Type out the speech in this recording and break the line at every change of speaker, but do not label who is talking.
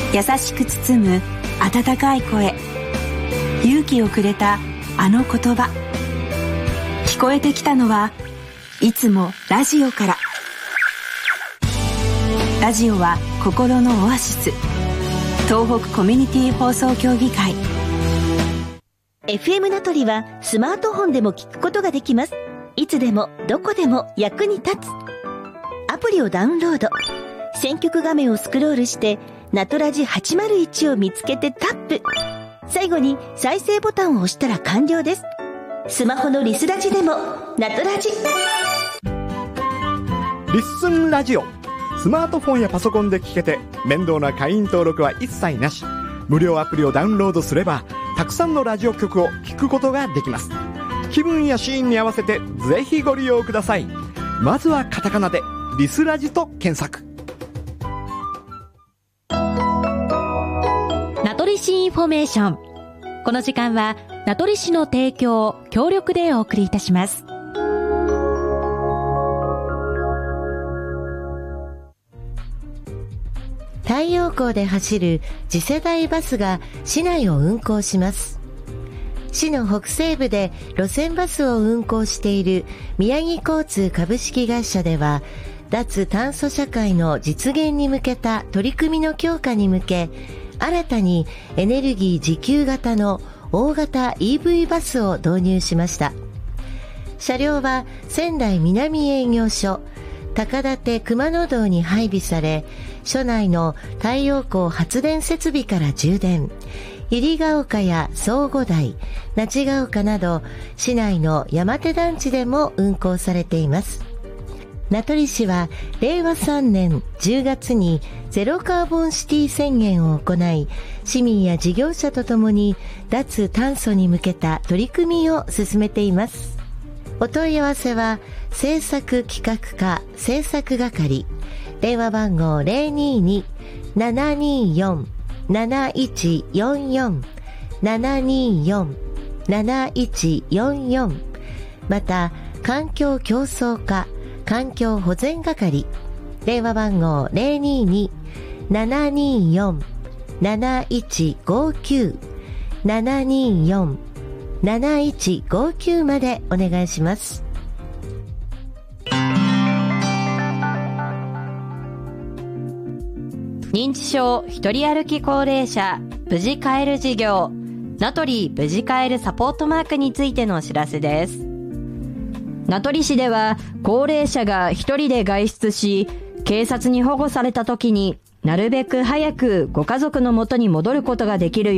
優しく包む温かい声、勇気をくれたあの言葉。聞こえてきたのはいつもラジオから。ラジオは心のオアシス。東北コミュニティ放送協議会。
FM 名取はスマートフォンでも聞くことができます。いつでもどこでも役に立つ。アプリをダウンロード。選曲画面をスクロールしてナトラジ801を見つけてタップ。最後に再生ボタンを押したら完了です。スマホのリスラジでもナトラジ。
リッスンラジオ。スマートフォンやパソコンで聞けて面倒な会員登録は一切なし。無料アプリをダウンロードすればたくさんのラジオ局を聞くことができます。気分やシーンに合わせてぜひご利用ください。まずはカタカナでリスラジと検索。
名取市インフォメーション。この時間は名取市の提供協力でお送りいたします。
太陽光で走る次世代バスが市内を運行します。市の北西部で路線バスを運行している宮城交通株式会社では、脱炭素社会の実現に向けた取り組みの強化に向け、新たにエネルギー自給型の大型 EV バスを導入しました。車両は仙台南営業所高立熊野道に配備され、所内の太陽光発電設備から充電、入ヶ丘や相互台、那智ヶ丘など市内の山手団地でも運行されています。名取市は令和3年10月にゼロカーボンシティ宣言を行い、市民や事業者とともに脱炭素に向けた取り組みを進めています。お問い合わせは政策企画課政策係、電話番号 022-724-7144 724-7144、 また環境競争課環境保全係、電話番号 022-724-7159 724-7159 までお願いします。
認知症一人歩き高齢者無事帰る事業、名取無事帰るサポートマークについてのお知らせです。名取市では高齢者が一人で外出し、警察に保護された時になるべく早くご家族の元に戻ることができるよ